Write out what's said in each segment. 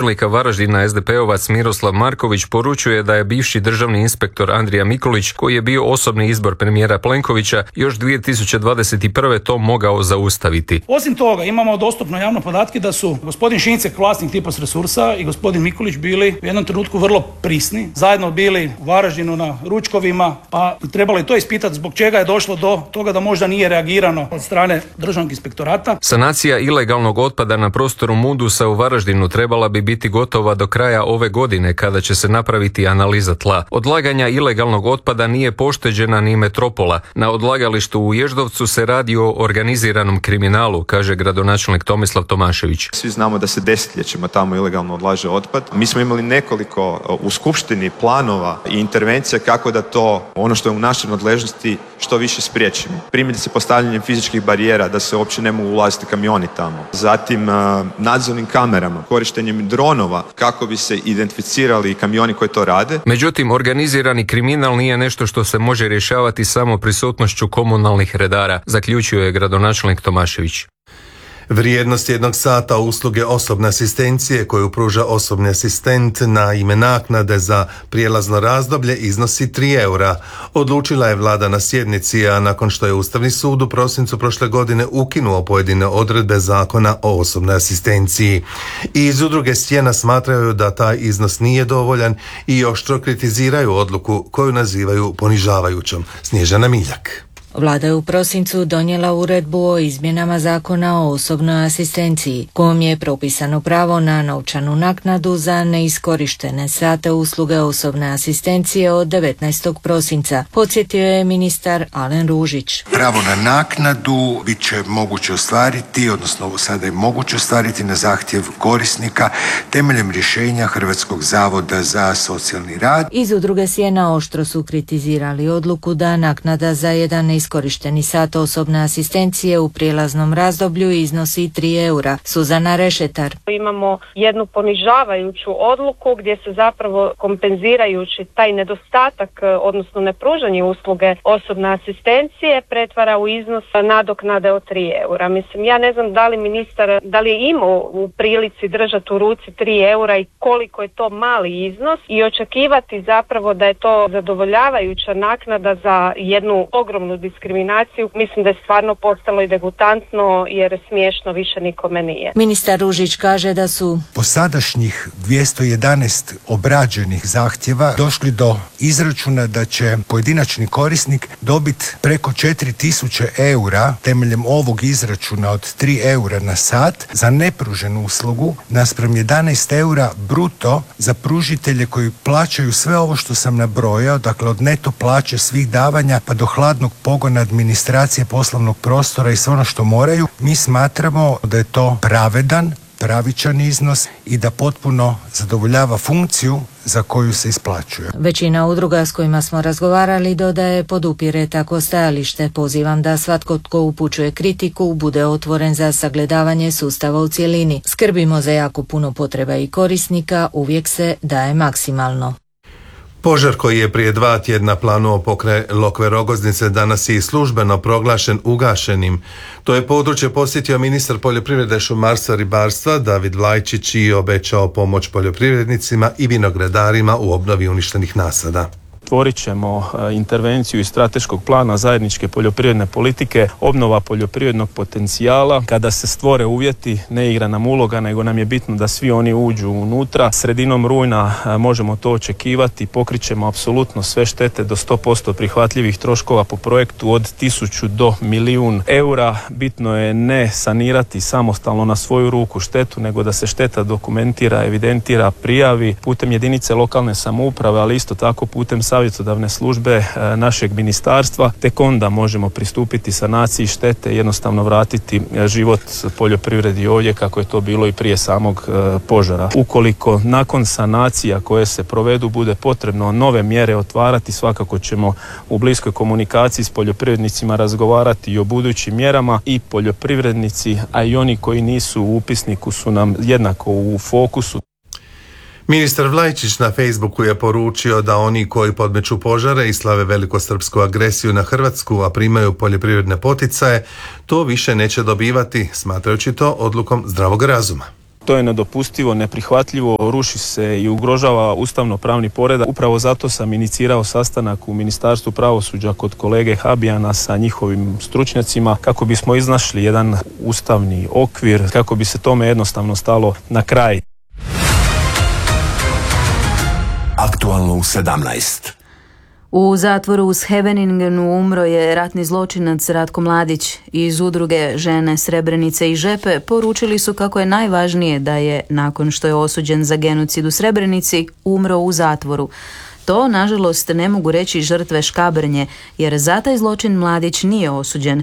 gradonačelnika Varaždina SDP-ovac Miroslav Marković poručuje da je bivši državni inspektor Andrija Mikulić, koji je bio osobni izbor premijera Plenkovića, još 2021. to mogao zaustaviti. Osim toga, imamo dostupno javno podatke da su gospodin Šincek, vlasnik Tipos Resursa, i gospodin Mikulić bili u jednom trenutku vrlo prisni, zajedno bili u Varaždinu na ručkovima, pa trebalo je to ispitati zbog čega je došlo do toga da možda nije reagirano od strane državnog inspektorata. Sanacija ilegalnog otpada na prostoru Mundusa u Varaždinu trebala bi biti gotova do kraja ove godine, kada će se napraviti analiza tla. Odlaganja ilegalnog otpada nije pošteđena ni metropola. Na odlagalištu u Ježdovcu se radi o organiziranom kriminalu, kaže gradonačelnik Tomislav Tomašević. Svi znamo da se desetljećima tamo ilegalno odlaže otpad. Mi smo imali nekoliko u skupštini planova i intervencija kako da to, ono što je u našoj nadležnosti, što više spriječimo. Primjerice postavljanjem fizičkih barijera da se uopće ne mogu ulaziti kamioni tamo. Zatim nadzornim kamerama, korištenjem dronova kako bi se identificirali kamioni koji to rade. Međutim, organizirani kriminal nije nešto što se može rješavati samo prisutnošću komunalnih redara, zaključio je gradonačelnik Tomašević. Vrijednost 1 sata usluge osobne asistencije koju pruža osobni asistent na ime naknade za prijelazno razdoblje iznosi 3 eura. Odlučila je vlada na sjednici, a nakon što je Ustavni sud u prosincu prošle godine ukinuo pojedine odredbe zakona o osobnoj asistenciji. Iz udruge Stjena smatraju da taj iznos nije dovoljan i oštro kritiziraju odluku koju nazivaju ponižavajućom. Snježana Miljak. Vlada je u prosincu donijela uredbu o izmjenama zakona o osobnoj asistenciji, kojom je propisano pravo na novčanu naknadu za neiskorištene sate usluge osobne asistencije od 19. prosinca, podsjetio je ministar Alen Ružić. Pravo na naknadu bit će moguće ostvariti, odnosno sada je moguće ostvariti na zahtjev korisnika temeljem rješenja Hrvatskog zavoda za socijalni rad. Iz udruge Sjena oštro su kritizirali odluku da naknada za jedan neiskorišteni sat osobne asistencije u prijelaznom razdoblju iznosi 3 eura. Suzana Rešetar. Imamo jednu ponižavajuću odluku gdje se zapravo kompenzirajući taj nedostatak, odnosno nepružanje usluge osobne asistencije, pretvara u iznos nadoknade od 3 eura. Mislim, ja ne znam da li ministar, da li je imao u prilici držati u ruci 3 eura i koliko je to mali iznos i očekivati zapravo da je to zadovoljavajuća naknada za jednu ogromnu diskriminaciju. Mislim da je stvarno postalo i degutantno jer smiješno više nikome nije. Ministar Ružić kaže da su po sadašnjih 211 obrađenih zahtjeva došli do izračuna da će pojedinačni korisnik dobiti preko 4000 eura temeljem ovog izračuna od 3 eura na sat za nepruženu uslugu naspram 11 eura bruto za pružitelje koji plaćaju sve ovo što sam nabrojao, dakle od neto plaće svih davanja pa do hladnog pogona administracije poslovnog prostora i sve ono što moraju. Mi smatramo da je to pravičan iznos i da potpuno zadovoljava funkciju za koju se isplaćuje. Većina udruga s kojima smo razgovarali dodaje podupire tako stajalište. Pozivam da svatko tko upućuje kritiku bude otvoren za sagledavanje sustava u cjelini. Skrbimo za jako puno potreba i korisnika, uvijek se daje maksimalno. Požar koji je prije 2 tjedna planuo pokraj Lokve Rogoznice danas je i službeno proglašen ugašenim. To je područje posjetio ministar poljoprivrede, šumarstva, ribarstva David Vlajčić i obećao pomoć poljoprivrednicima i vinogradarima u obnovi uništenih nasada. Stvorit ćemo intervenciju iz strateškog plana zajedničke poljoprivredne politike, obnova poljoprivrednog potencijala. Kada se stvore uvjeti, ne igra nam uloga, nego nam je bitno da svi oni uđu unutra. Sredinom rujna možemo to očekivati, pokrićemo apsolutno sve štete do 100% prihvatljivih troškova po projektu od 1000 do 1.000.000 eura. Bitno je ne sanirati samostalno na svoju ruku štetu, nego da se šteta dokumentira, evidentira, prijavi putem jedinice lokalne samouprave, ali isto tako putem savjetodavne službe našeg ministarstva, tek onda možemo pristupiti sanaciji štete i jednostavno vratiti život poljoprivredi ovdje kako je to bilo i prije samog požara. Ukoliko nakon sanacija koje se provedu bude potrebno nove mjere otvarati, svakako ćemo u bliskoj komunikaciji s poljoprivrednicima razgovarati i o budućim mjerama i poljoprivrednici, a i oni koji nisu u upisniku su nam jednako u fokusu. Ministar Vlajčić na Facebooku je poručio da oni koji podmeću požare i slave velikosrpsku agresiju na Hrvatsku, a primaju poljoprivredne poticaje, to više neće dobivati, smatrajući to odlukom zdravog razuma. To je nedopustivo, neprihvatljivo, ruši se i ugrožava ustavno-pravni poredak. Upravo zato sam inicirao sastanak u Ministarstvu pravosuđa kod kolege Habijana sa njihovim stručnjacima kako bismo iznašli jedan ustavni okvir, kako bi se tome jednostavno stalo na kraj. Aktualno u 17. U zatvoru u Scheveningenu umro je ratni zločinac Ratko Mladić. Iz udruge Žene Srebrenice i Žepe poručili su kako je najvažnije da je, nakon što je osuđen za genocid u Srebrenici, umro u zatvoru. To, nažalost, ne mogu reći žrtve Škabrnje, jer za taj zločin Mladić nije osuđen.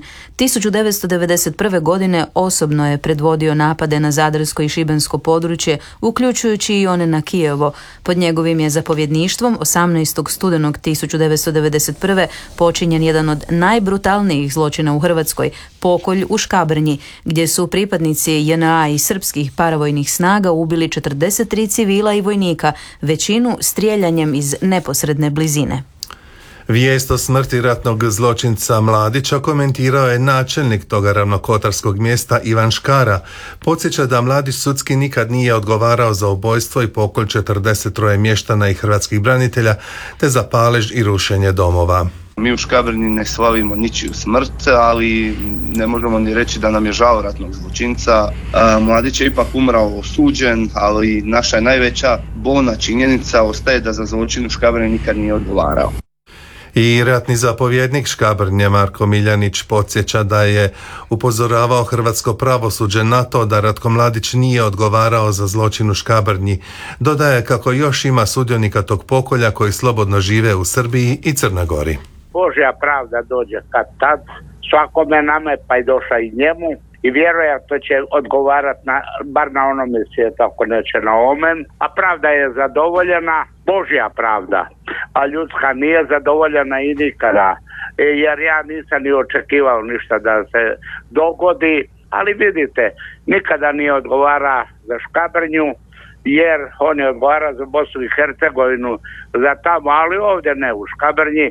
1991. godine osobno je predvodio napade na zadarsko i šibensko područje, uključujući i one na Kijevo. Pod njegovim je zapovjedništvom 18. studenog 1991. počinjen jedan od najbrutalnijih zločina u Hrvatskoj, pokolj u Škabrnji, gdje su pripadnici JNA i srpskih paravojnih snaga ubili 43 civila i vojnika, većinu strijeljanjem iz neposredne blizine. Vijest o smrti ratnog zločinca Mladića komentirao je načelnik toga ravnokotarskog mjesta Ivan Škara. Podsjeća da Mladić sudski nikad nije odgovarao za ubojstvo i pokolj 43 mještana i hrvatskih branitelja, te za palež i rušenje domova. Mi u Škabrnji ne slavimo ničiju smrt, ali ne možemo ni reći da nam je žao ratnog zločinca. Mladić je ipak umrao osuđen, ali naša je najveća bolna činjenica ostaje da za zločin u Škabrnji nikad nije odgovarao. I ratni zapovjednik Škabrnje Marko Miljanić podsjeća da je upozoravao hrvatsko pravosuđe na to da Ratko Mladić nije odgovarao za zločin u Škabrnji. Dodaje kako još ima sudionika tog pokolja koji slobodno žive u Srbiji i Crnoj Gori. Božja pravda dođe kad tad, svakome nama pa i došla i njemu i vjerojatno će odgovarati bar na onome svijetu ako neće na omen, a pravda je zadovoljena, Božja pravda, a ljudska nije zadovoljena i nikada, jer ja nisam ni očekivao ništa da se dogodi, ali vidite, nikada nije odgovara za Škabrnju, jer on je odgovara za Bosnu i Hercegovinu, za tamo, ali ovdje ne, u Škabrnji.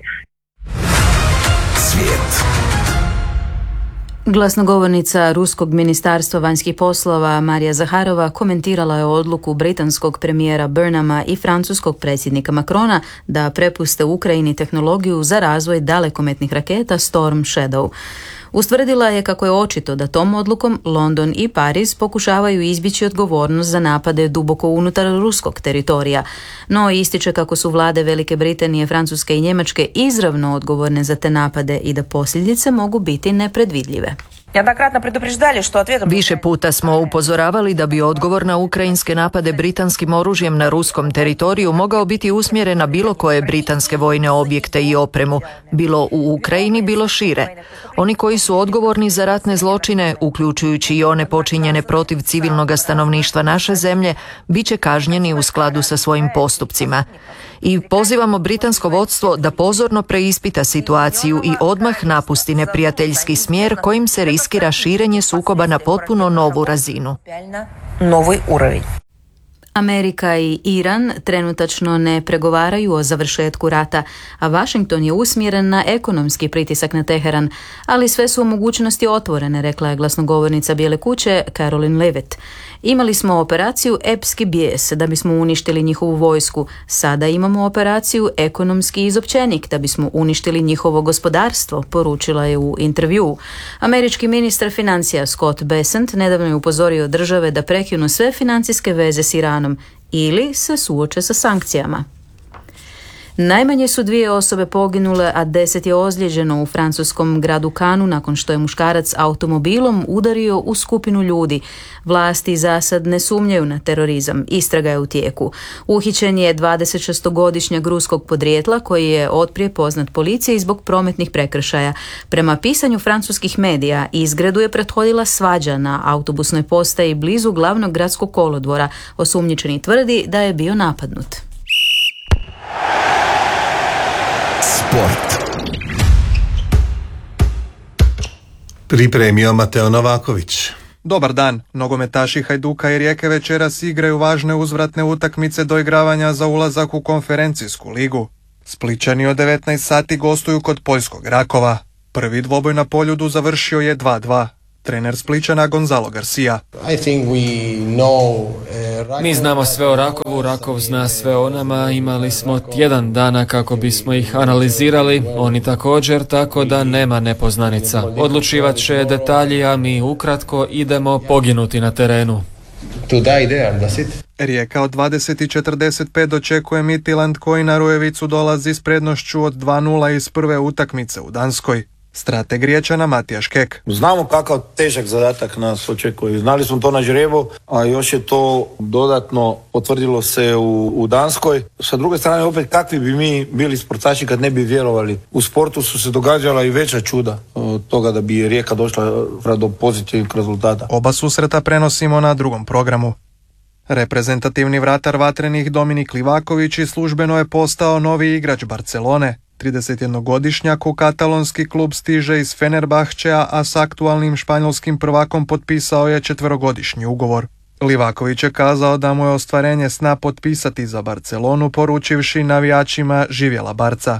Svijet. Glasnogovornica Ruskog ministarstva vanjskih poslova Marija Zaharova komentirala je odluku britanskog premijera Burnhama i francuskog predsjednika Macrona da prepuste Ukrajini tehnologiju za razvoj dalekometnih raketa Storm Shadow. Ustvrdila je kako je očito da tom odlukom London i Pariz pokušavaju izbjeći odgovornost za napade duboko unutar ruskog teritorija, no ističe kako su vlade Velike Britanije, Francuske i Njemačke izravno odgovorne za te napade i da posljedice mogu biti nepredvidljive. Više puta smo upozoravali da bi odgovor na ukrajinske napade britanskim oružjem na ruskom teritoriju mogao biti usmjeren na bilo koje britanske vojne objekte i opremu, bilo u Ukrajini, bilo šire. Oni koji su odgovorni za ratne zločine, uključujući i one počinjene protiv civilnog stanovništva naše zemlje, bit će kažnjeni u skladu sa svojim postupcima. I pozivamo britansko vodstvo da pozorno preispita situaciju i odmah napusti neprijateljski smjer kojim se riskira širenje sukoba na potpuno novu razinu. Amerika i Iran trenutačno ne pregovaraju o završetku rata, a Washington je usmjeren na ekonomski pritisak na Teheran, ali sve su mogućnosti otvorene, rekla je glasnogovornica Bijele kuće Caroline Levitt. Imali smo operaciju Epski bijes da bismo uništili njihovu vojsku, sada imamo operaciju Ekonomski izopćenik da bismo uništili njihovo gospodarstvo, poručila je u intervjuu. Američki ministar financija Scott Bessent nedavno je upozorio države da prekinu sve financijske veze s Iranom ili se suoče sa sankcijama. Najmanje su 2 osobe poginule, a 10 je ozlijeđeno u francuskom gradu Canu nakon što je muškarac automobilom udario u skupinu ljudi. Vlasti za sad ne sumnjaju na terorizam, istraga je u tijeku. Uhićen je 26-godišnjak ruskog podrijetla koji je otprije poznat policiji zbog prometnih prekršaja. Prema pisanju francuskih medija, izgredu je prethodila svađa na autobusnoj postaji blizu glavnog gradskog kolodvora. Osumnjičeni tvrdi da je bio napadnut. Sport. Pripremio Mateo Novaković. Dobar dan. Nogometaši Hajduka i Rijeke večeras igraju važne uzvratne utakmice doigravanja za ulazak u konferencijsku ligu. Splićani od 19 sati gostuju kod poljskog Rakova. Prvi dvoboj na Poljudu završio je 2:2. trener Splićana Gonzalo Garcia. Mi znamo sve o Rakovu, Rakov zna sve o nama, imali smo tjedan dana kako bismo ih analizirali, oni također, tako da nema nepoznanica. Odlučivat će detalji, a mi ukratko idemo poginuti na terenu. Rijeka od 20:45 dočekuje Midtjylland koji na Rujevicu dolazi s prednošću od 2:0 iz prve utakmice u Danskoj. Strateg Riječana Matija Škek. Znamo kakav težak zadatak nas očekuje. Znali smo to na žrebu, a još je to dodatno potvrdilo se u Danskoj. Sa druge strane, opet kakvi bi mi bili sportaši kad ne bi vjerovali. U sportu su se događala i veća čuda od toga da bi Rijeka došla do pozitivnih rezultata. Oba susreta prenosimo na drugom programu. Reprezentativni vratar Vatrenih Dominik Livaković službeno je postao novi igrač Barcelone. 31-godišnjak u katalonski klub stiže iz Fenerbahčea, a s aktualnim španjolskim prvakom potpisao je 4-godišnji ugovor. Livaković je kazao da mu je ostvarenje sna potpisati za Barcelonu, poručivši navijačima živjela Barca.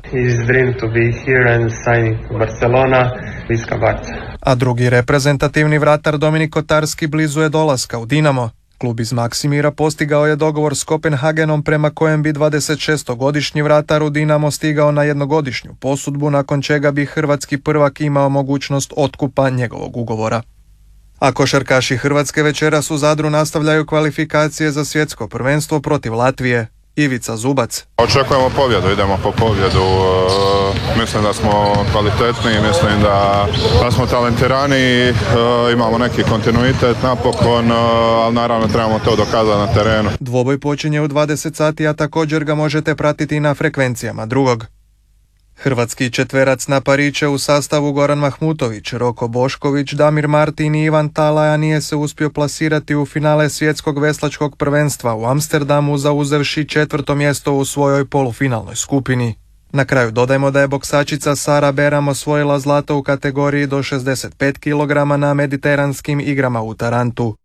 A drugi reprezentativni vratar Dominik Kotarski blizu je dolaska u Dinamo. Klub iz Maksimira postigao je dogovor s Kopenhagenom prema kojem bi 26-godišnji vratar u Dinamo stigao na jednogodišnju posudbu, nakon čega bi hrvatski prvak imao mogućnost otkupa njegovog ugovora. A košarkaši Hrvatske večeras u Zadru nastavljaju kvalifikacije za svjetsko prvenstvo protiv Latvije. Ivica Zubac. Očekujemo pobjedu, idemo po pobjedu. Mislim da smo kvalitetni, mislim da smo talentirani, imamo neki kontinuitet napokon, ali naravno trebamo to dokazati na terenu. Dvoboj počinje u 20 sati, a također ga možete pratiti na frekvencijama drugog. Hrvatski četverac na pariće u sastavu Goran Mahmutović, Roko Bošković, Damir Martin i Ivan Talaja nije se uspio plasirati u finale svjetskog veslačkog prvenstva u Amsterdamu, zauzevši 4. mjesto u svojoj polufinalnoj skupini. Na kraju dodajmo da je boksačica Sara Beram osvojila zlato u kategoriji do 65 kg na mediteranskim igrama u Tarantu.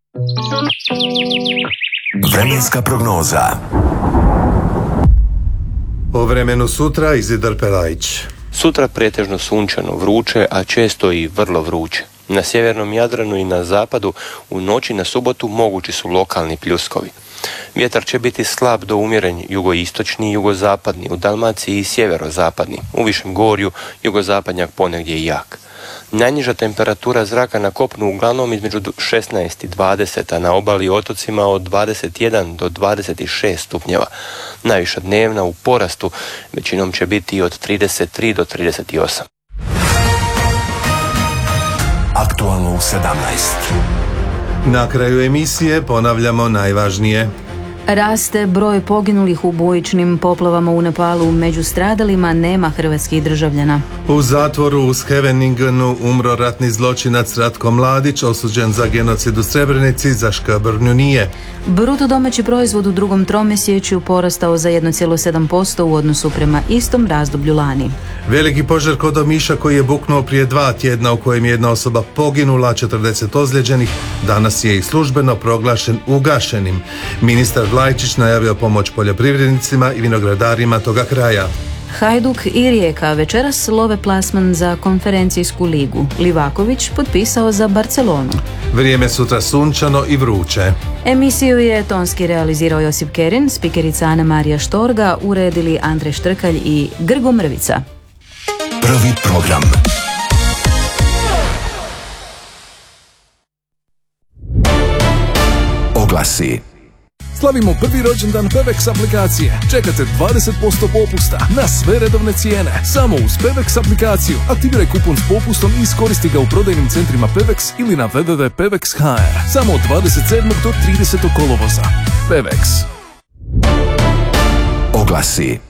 Vremenska prognoza. O vremenu sutra Izidor Pelajić. Sutra pretežno sunčano, vruće, a često i vrlo vruće. Na sjevernom Jadranu i na zapadu u noći na subotu mogući su lokalni pljuskovi. Vjetar će biti slab do umjeren jugoistočni i jugozapadni, u Dalmaciji i sjeverozapadni, u višem gorju jugozapadnjak ponegdje i jak. Najniža temperatura zraka na kopnu uglavnom između 16 i 20, a na obali i otocima od 21 do 26 stupnjeva. Najviša dnevna u porastu većinom će biti od 33 do 38. Aktualno u 17. Na kraju emisije ponavljamo najvažnije. Raste broj poginulih u bujičnim poplavama u Nepalu. Među stradalima nema hrvatskih državljana. U zatvoru u Scheveningenu umro ratni zločinac Ratko Mladić, osuđen za genocid u Srebrenici, za Škabrnju nije. Bruto domaći proizvod u drugom tromjesečju porastao za 1,7% u odnosu prema istom razdoblju lani. Veliki požar kod Omiša koji je buknuo prije 2 tjedna, u kojem je jedna osoba poginula, 40 ozlijeđenih, danas je i službeno proglašen ugašenim. Ministar Vlajčić najavio pomoć poljoprivrednicima i vinogradarima toga kraja. Hajduk i Rijeka večeras love plasman za konferencijsku ligu. Livaković potpisao za Barcelonu. Vrijeme sutra sunčano i vruće. Emisiju je tonski realizirao Josip Kerin, spikerica Ana Marija Štorga, uredili Andrej Štrkalj i Grgo Mrvica. Prvi program. Oglasi. Slavimo prvi rođendan Pevex aplikacije. Čekate 20% popusta na sve redovne cijene. Samo uz Pevex aplikaciju. Aktiviraj kupon s popustom i iskoristi ga u prodajnim centrima Pevex ili na www.pevex.hr. Samo od 27. do 30. kolovoza. Pevex. Oglasi.